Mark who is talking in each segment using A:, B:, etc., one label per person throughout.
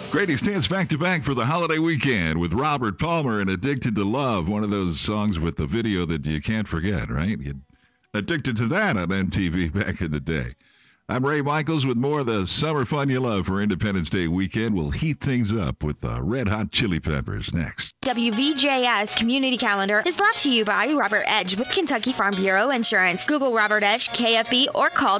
A: Grady stands back-to-back for the holiday weekend with Robert Palmer and Addicted to Love, one of those songs with the video that you can't forget, right? You're addicted to that on MTV back in the day. I'm Ray Michaels with more of the summer fun you love for Independence Day weekend. We'll heat things up with Red Hot Chili Peppers next.
B: WVJS Community Calendar is brought to you by Robert Edge with Kentucky Farm Bureau Insurance. Google Robert Edge, KFB, or call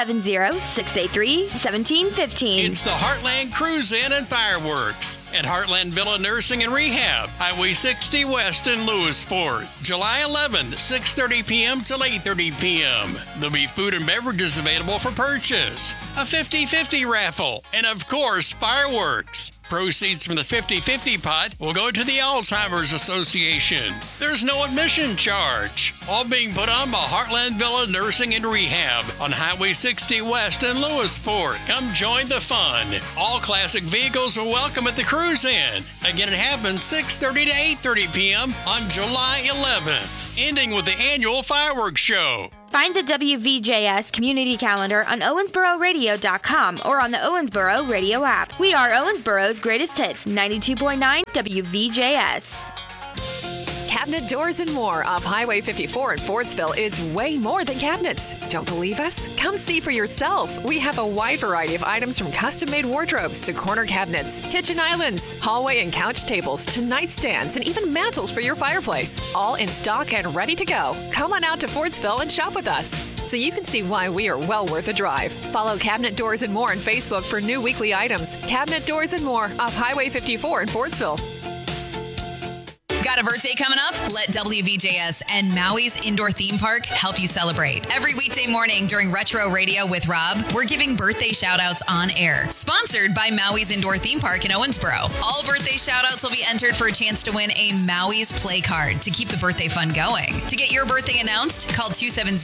B: 270-683-1715.
C: It's the Heartland Cruise In and Fireworks at Heartland Villa Nursing and Rehab, Highway 60 West in Lewisport. July 11th, 6:30 p.m. till 8:30 p.m. There'll be food and beverages available for purchase, a 50-50 raffle, and of course, fireworks. Proceeds from the 50-50 pot will go to the Alzheimer's Association. There's no admission charge. All being put on by Heartland Villa Nursing and Rehab on Highway 60 West in Lewisport. Come join the fun. All classic vehicles are welcome at the Cruise In. Again, it happens 6:30 to 8:30 p.m. on July 11th, ending with the annual fireworks show.
B: Find the WVJS Community Calendar on owensbororadio.com or on the Owensboro Radio app. We are Owensboro's greatest hits, 92.9 WVJS.
D: Cabinet Doors and More off Highway 54 in Fordsville is way more than cabinets. Don't believe us? Come see for yourself. We have a wide variety of items from custom-made wardrobes to corner cabinets, kitchen islands, hallway and couch tables to nightstands and even mantles for your fireplace. All in stock and ready to go. Come on out to Fordsville and shop with us so you can see why we are well worth a drive. Follow Cabinet Doors and More on Facebook for new weekly items. Cabinet Doors and More off Highway 54 in Fordsville.
E: Got a birthday coming up? Let WVJS and Maui's Indoor Theme Park help you celebrate. Every weekday morning during Retro Radio with Rob, we're giving birthday shout-outs on air. Sponsored by Maui's Indoor Theme Park in Owensboro. All birthday shout-outs will be entered for a chance to win a Maui's Play Card to keep the birthday fun going. To get your birthday announced, call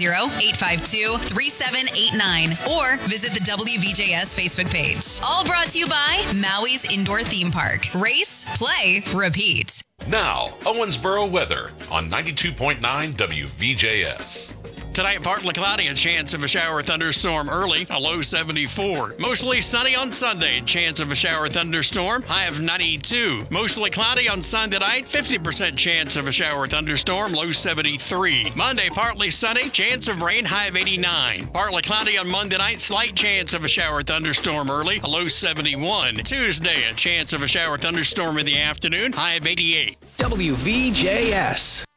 E: 270-852-3789 or visit the WVJS Facebook page. All brought to you by Maui's Indoor Theme Park. Race, play, repeat.
F: Now, Owensboro weather on 92.9 WVJS.
C: Tonight, partly cloudy, a chance of a shower thunderstorm early, a low 74. Mostly sunny on Sunday, chance of a shower thunderstorm, high of 92. Mostly cloudy on Sunday night, 50% chance of a shower thunderstorm, low 73. Monday, partly sunny, chance of rain, high of 89. Partly cloudy on Monday night, slight chance of a shower thunderstorm early, a low 71. Tuesday, a chance of a shower thunderstorm in the afternoon, high of 88.
G: WVJS.